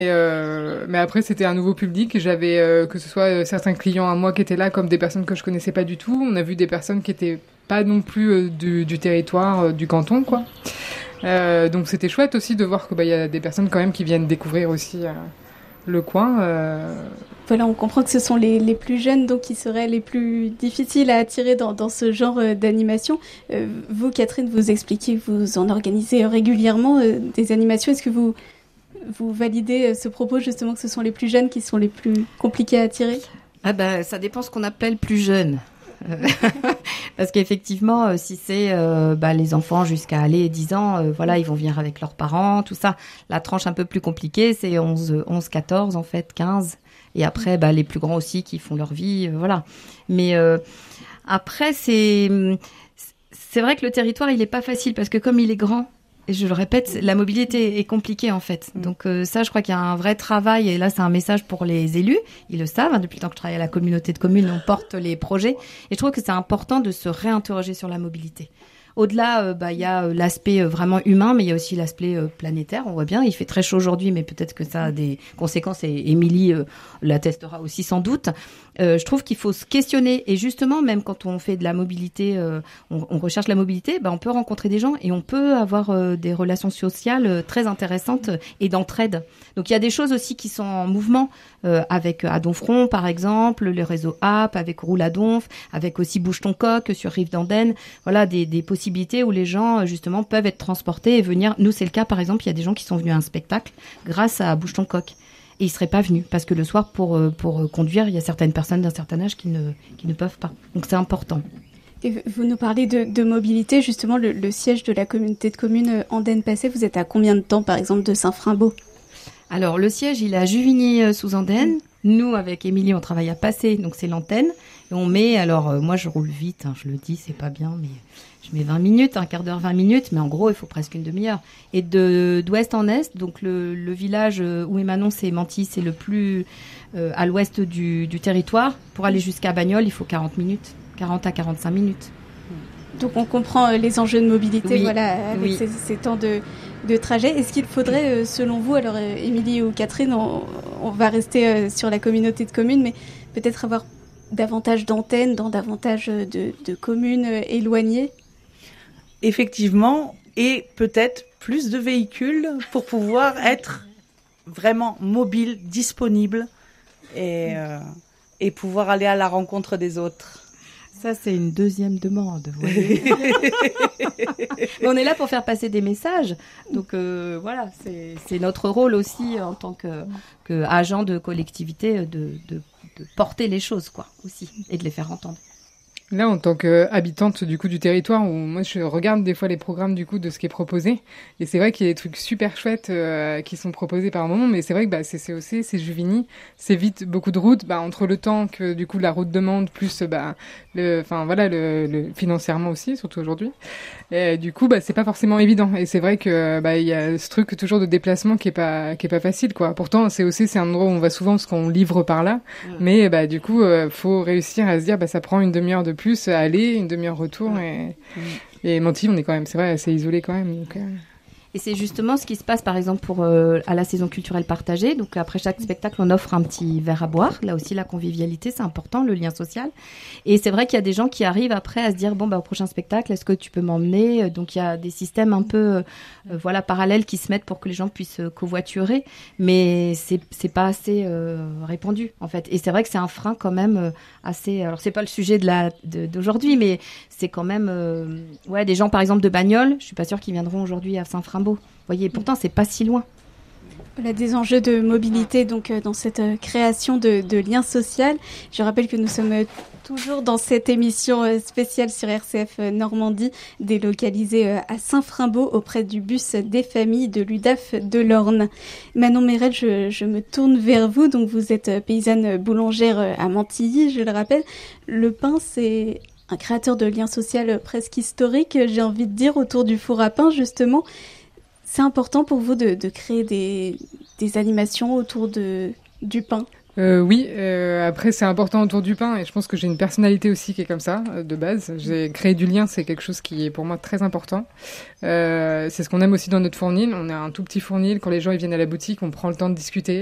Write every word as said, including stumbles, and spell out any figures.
Et euh, mais après, c'était un nouveau public. J'avais, euh, que ce soit euh, certains clients à moi qui étaient là, comme des personnes que je connaissais pas du tout. On a vu des personnes qui étaient pas non plus euh, du, du territoire, euh, du canton, quoi. Euh, donc c'était chouette aussi de voir que bah, y a des personnes quand même qui viennent découvrir aussi euh, le coin. Euh... Voilà, on comprend que ce sont les, les plus jeunes, donc qui seraient les plus difficiles à attirer dans, dans ce genre euh, d'animation. Euh, vous, Catherine, vous expliquez que vous en organisez régulièrement euh, des animations. Est-ce que vous, vous validez euh, ce propos, justement, que ce sont les plus jeunes qui sont les plus compliqués à attirer ? Ah ben, ça dépend ce qu'on appelle plus jeune. Parce qu'effectivement, euh, si c'est euh, bah, les enfants jusqu'à aller dix ans, euh, voilà, ils vont venir avec leurs parents, tout ça. La tranche un peu plus compliquée, c'est onze, onze, quatorze, en fait, quinze. Et après, bah, les plus grands aussi qui font leur vie, euh, voilà. Mais euh, après, c'est c'est vrai que le territoire, il est pas facile parce que comme il est grand, et je le répète, la mobilité est compliquée en fait. Donc euh, ça, je crois qu'il y a un vrai travail. Et là, c'est un message pour les élus. Ils le savent. Hein, depuis le temps que je travaille à la communauté de communes, on porte les projets. Et je trouve que c'est important de se réinterroger sur la mobilité. Au-delà, euh, bah, il y a euh, l'aspect euh, vraiment humain, mais il y a aussi l'aspect euh, planétaire. On voit bien, il fait très chaud aujourd'hui, mais peut-être que ça a des conséquences. Et Émilie euh, l'attestera aussi sans doute. Euh, je trouve qu'il faut se questionner. Et justement, même quand on fait de la mobilité, euh, on, on recherche la mobilité, bah, on peut rencontrer des gens et on peut avoir euh, des relations sociales euh, très intéressantes et d'entraide. Donc il y a des choses aussi qui sont en mouvement euh, avec à Donfront, par exemple, le réseau A P, avec Roule à Donf, avec aussi Bouge ton coq sur Rive d'Andenne. Voilà, des, des possibilités où les gens, justement, peuvent être transportés et venir. Nous, c'est le cas, par exemple, il y a des gens qui sont venus à un spectacle grâce à Bouge ton coq. Et ils seraient pas venus parce que le soir, pour, pour conduire, il y a certaines personnes d'un certain âge qui ne, qui ne peuvent pas. Donc c'est important. Et vous nous parlez de, de mobilité, justement, le, le siège de la communauté de communes Andenne-Passé, vous êtes à combien de temps, par exemple, de Saint-Frimbault ? Alors, le siège, il est à Juvigny-sous-Andenne. Nous, avec Émilie, on travaille à Passé, donc c'est l'antenne. Et on met, alors, euh, moi, je roule vite, hein, je le dis, c'est pas bien, mais je mets vingt minutes, un quart d'heure, vingt minutes, mais en gros, il faut presque une demi-heure. Et de, d'ouest en est, donc le, le village où est Manon, c'est Manty, c'est le plus euh, à l'ouest du, du territoire. Pour aller jusqu'à Bagnoles, il faut quarante minutes, quarante à quarante-cinq minutes. Donc, on comprend euh, les enjeux de mobilité, oui, voilà, avec oui. ces, ces temps de, de trajet. Est-ce qu'il faudrait, euh, selon vous, alors euh, Émilie ou Catherine, on, on va rester euh, sur la communauté de communes, mais peut-être avoir davantage d'antennes dans davantage de, de communes euh, éloignées ? Effectivement, et peut-être plus de véhicules pour pouvoir être vraiment mobile, disponible et, euh, et pouvoir aller à la rencontre des autres. Ça, c'est une deuxième demande, vous voyez. Mais on est là pour faire passer des messages. Donc, euh, voilà, c'est, c'est notre rôle aussi en tant que, que agent de collectivité de, de, de porter les choses, quoi, aussi, et de les faire entendre. Là, en tant qu'habitante du coup du territoire, où moi je regarde des fois les programmes du coup de ce qui est proposé, et c'est vrai qu'il y a des trucs super chouettes euh, qui sont proposés par moment, mais c'est vrai que bah, c'est C O C, c'est Juvigny, c'est vite beaucoup de routes, bah, entre le temps que du coup la route demande, plus bah, le, enfin voilà, le, le financièrement aussi, surtout aujourd'hui. Et du coup, bah c'est pas forcément évident, et c'est vrai que bah il y a ce truc toujours de déplacement qui est pas qui est pas facile quoi. Pourtant C O C c'est un endroit où on va souvent parce qu'on livre par là, mmh. mais bah du coup euh, faut réussir à se dire bah ça prend une demi-heure de plus à aller, une demi-heure retour, et, et Manty, on est quand même, c'est vrai, assez isolé quand même. Donc, euh... Et c'est justement ce qui se passe, par exemple, pour euh, à la saison culturelle partagée. Donc, après chaque spectacle, on offre un petit verre à boire. Là aussi, la convivialité, c'est important, le lien social. Et c'est vrai qu'il y a des gens qui arrivent après à se dire, bon, bah, au prochain spectacle, est-ce que tu peux m'emmener ? Donc, il y a des systèmes un peu, euh, voilà, parallèles qui se mettent pour que les gens puissent covoiturer. Mais c'est, c'est pas assez euh, répandu, en fait. Et c'est vrai que c'est un frein quand même euh, assez... Alors, c'est pas le sujet de la, de, d'aujourd'hui, mais c'est quand même... Euh, ouais, des gens, par exemple, de Bagnoles, je suis pas sûre qu'ils viendront aujourd'hui à Saint-Frimbault. Vous voyez, pourtant, c'est pas si loin. Voilà, des enjeux de mobilité donc euh, dans cette euh, création de, de liens sociaux. Je rappelle que nous sommes euh, toujours dans cette émission euh, spéciale sur R C F euh, Normandie, délocalisée euh, à Saint-Frimbault auprès du bus des familles de l'U D A F de l'Orne. Manon Mérel, je, je me tourne vers vous. Donc, vous êtes euh, paysanne boulangère euh, à Mantilly, je le rappelle. Le pain, c'est un créateur de liens sociaux euh, presque historique, j'ai envie de dire, autour du four à pain, justement. C'est important pour vous de, de créer des, des animations autour de, du pain ? Euh, oui, euh, après c'est important autour du pain et je pense que j'ai une personnalité aussi qui est comme ça, euh, de base. J'ai créé du lien, c'est quelque chose qui est pour moi très important. Euh, c'est ce qu'on aime aussi dans notre fournil. On a un tout petit fournil, quand les gens ils viennent à la boutique, on prend le temps de discuter.